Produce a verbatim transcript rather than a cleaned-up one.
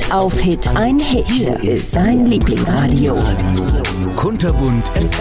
Auf Hit ein Hit ist sein Lieblingsradio. Kunterbunt F